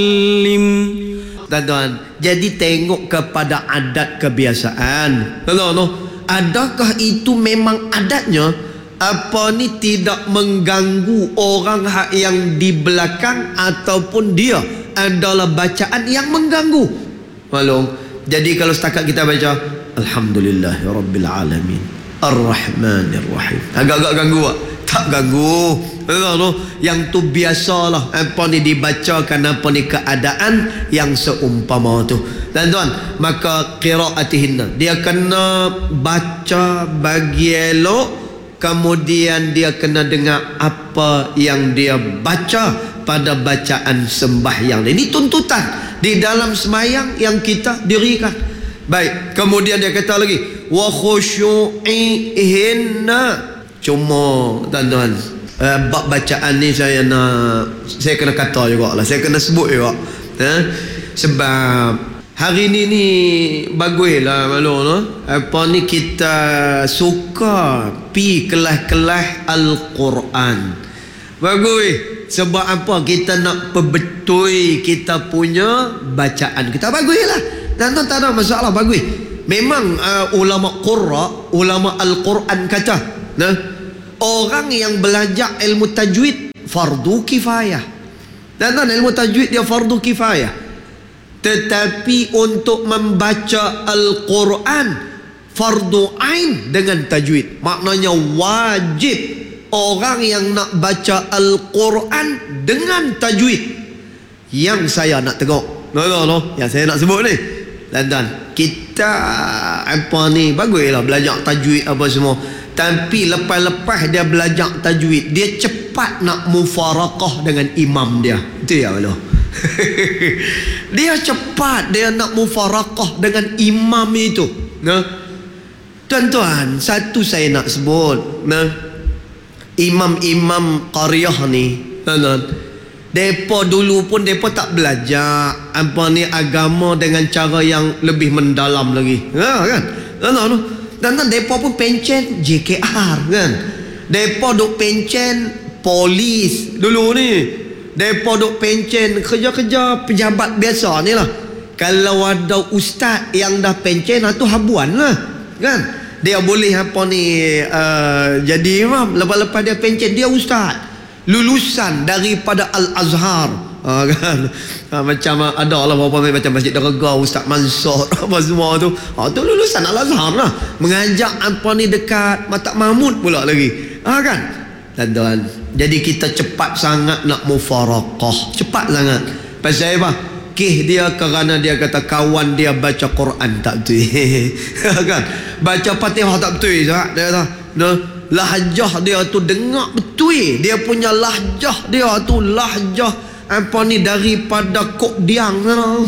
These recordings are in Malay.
lim. Tuan-tuan, jadi tengok kepada adat kebiasaan. Adakah itu memang adatnya? Apa ni tidak mengganggu orang yang di belakang, ataupun dia adalah bacaan yang mengganggu? Malum. Jadi kalau setakat kita baca Alhamdulillahirabbil alamin Ar-Rahmanir Rahim, agak-agak ganggu tak? Tak ganggu. Yang tu biasalah apa ni dibacakan, apa ni keadaan yang seumpama tu. Tuan-tuan, maka qiraatihinna, dia kena baca bagi elok, kemudian dia kena dengar apa yang dia baca pada bacaan sembahyang. Ini tuntutan di dalam sembahyang yang kita dirikan. Baik, kemudian dia kata lagi wa khusyu'ihinna. Cuma tuan-tuan, bab bacaan ni saya kena kata juga lah, saya kena sebut juga, sebab hari ni bagus lah malu apa ni, kita suka pi kelas-kelas Al-Quran. Bagus. Sebab apa? Kita nak perbetul kita punya bacaan kita. Bagus lah tuan-tuan, tak ada masalah, bagus. Memang ulama qurra, ulama Al-Quran kata, orang yang belajar ilmu tajwid fardu kifayah. Dan ilmu tajwid dia fardu kifayah. Tetapi untuk membaca Al-Quran fardu ain dengan tajwid. Maknanya wajib orang yang nak baca Al-Quran dengan tajwid. Yang saya nak tengok, yang saya nak sebut ni, dan kita apa ni, baguslah belajar tajwid apa semua, tapi lepas-lepas dia belajar tajwid, dia cepat nak mufaraqah dengan imam dia. Itu ya Allah. Dia cepat dia nak mufaraqah dengan imam itu. Tuan-tuan, satu saya nak sebut, imam-imam qaryah ni, depa dulu pun depa tak belajar apa ni agama dengan cara yang lebih mendalam lagi. Kan? Dan depa pun pencen JKR kan. Depa duk pencen polis dulu ni. Depa duk pencen kerja-kerja pejabat biasa ni lah. Kalau ada ustaz yang dah pencen, tu habuan lah kan. Dia boleh apa ni jadi imam, lepas-lepas dia pencen, dia ustaz lulusan daripada Al-Azhar. Kan? Macam ada lah beberapa macam Masjid Darga, Ustaz Mansur apa semua tu, tu lulusan Al-Azhar lah, mengajar apa ni dekat Matak Mahmud pula lagi. Kan tuan-tuan, jadi kita cepat sangat nak mufaraqah, cepat sangat. Pasal apa? Dia kerana dia kata kawan dia baca Quran tak betul. Kan? Baca Fatihah tak betul. Dia kata lahjah dia tu dengar betul. Dia punya lahjah dia tu lahjah apa ni daripada Kok Diang.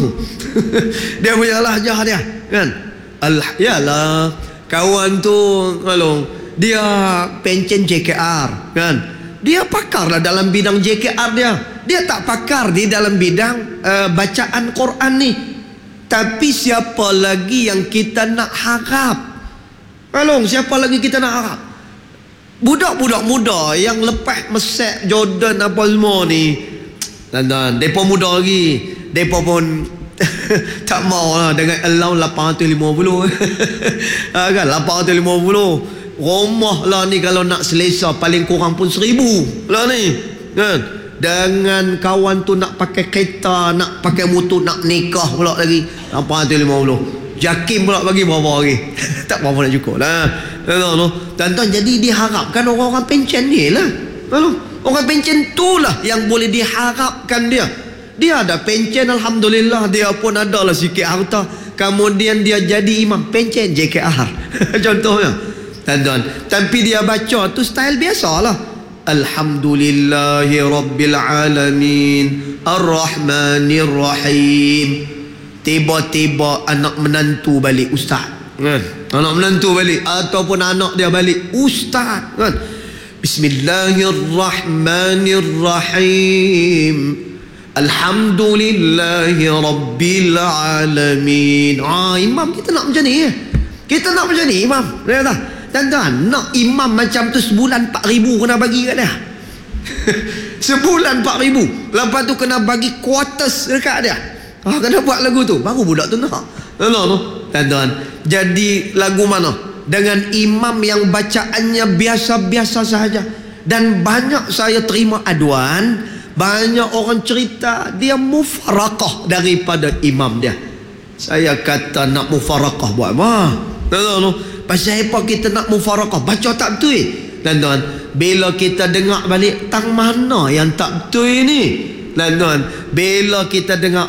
Dia punya lahjah dia kan. Yalah, kawan tu kalau dia pencen JKR kan, dia pakar lah dalam bidang JKR dia. Dia tak pakar di dalam bidang bacaan Quran ni. Tapi siapa lagi yang kita nak harap? Siapa lagi kita nak harap? Budak-budak muda yang lepas mesek Jordan apa semua ni, dan depa muda lagi, depa pun tak mau lah dengan allowance 850. Kan 850 rumah lah ni, kalau nak selesa paling kurang pun 1,000 lah ni kan. Dengan kawan tu nak pakai kereta, nak pakai motor, nak nikah pula lagi 850. Jakim pula bagi berapa lagi? Tak berapa nak cukup lah. Tuan-tuan, jadi diharapkan orang-orang pencen ni lah. Orang pencen tu lah yang boleh diharapkan dia. Dia ada pencen, alhamdulillah, dia pun ada lah sikit harta. Kemudian dia jadi imam pencen JKR. Contohnya. Tuan-tuan, tapi dia baca tu style biasa lah. Alhamdulillahi Rabbil Alamin Ar-Rahmanir Rahim. Tiba-tiba anak menantu balik ustaz kan? Anak menantu balik, ataupun anak dia balik ustaz kan? Bismillahirrahmanirrahim Alhamdulillahi Rabbil Alamin. Imam kita nak macam ni. Kita nak macam ni imam. Dia kata, tuan-tuan, nak imam macam tu sebulan 4,000 kena bagi kat dia. Sebulan 4,000. Lepas tu kena bagi quarters dekat dia. Kena buat lagu tu. Baru budak tu nak. Tuan-tuan. Jadi lagu mana? Dengan imam yang bacaannya biasa-biasa sahaja. Dan banyak saya terima aduan, banyak orang cerita dia mufarakah daripada imam dia. Saya kata nak mufarakah buat apa? Tuan-tuan. Pasal apa kita nak mufarakah? Baca tak betul. Tuan-tuan, bila kita dengar balik, tang mana yang tak betul ni? Tuan-tuan, bila kita dengar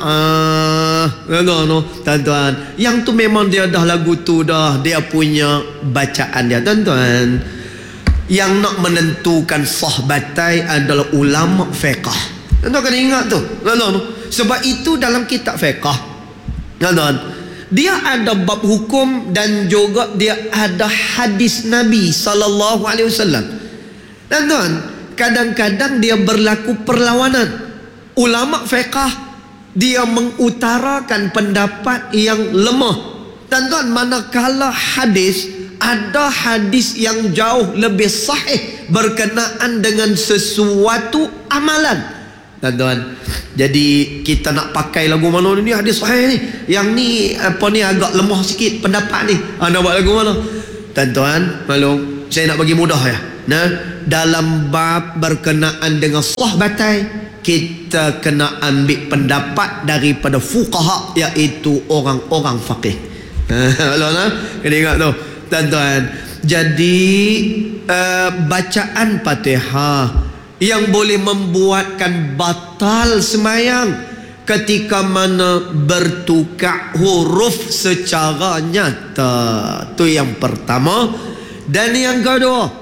tuan-tuan, yang tu memang dia dah lagu tu dah, dia punya bacaan dia. Tuan-tuan, yang nak menentukan sah batai adalah ulama fiqh. Tuan-tuan kena ingat tu. Tuan-tuan, sebab itu dalam kitab fiqh, tuan-tuan, dia ada bab hukum dan juga dia ada hadis Nabi SAW. Tuan-tuan, kadang-kadang dia berlaku perlawanan. Ulama fiqh dia mengutarakan pendapat yang lemah. Tuan-tuan, manakala hadis, ada hadis yang jauh lebih sahih berkenaan dengan sesuatu amalan. Tuan-tuan, jadi kita nak pakai lagu mana ni, hadis sahih ni, yang ni apa ni agak lemah sikit pendapat ni, nak buat lagu mana? Tuan-tuan, maklum, saya nak bagi mudah ya. Dalam bab berkenaan dengan sah batai, kita kena ambil pendapat daripada fuqaha, iaitu orang-orang faqih. Kena ingat tu, tuan-tuan. Jadi bacaan Fatihah yang boleh membuatkan batal semayang ketika mana bertukar huruf secara nyata. Tu yang pertama. Dan yang kedua,